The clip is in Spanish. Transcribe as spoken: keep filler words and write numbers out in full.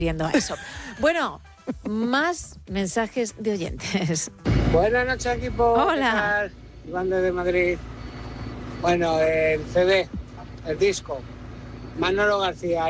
viendo a eso. Bueno, más mensajes de oyentes. Buenas noches, equipo. Hola. Iván de Madrid. Bueno, el C D, el disco, Manolo García.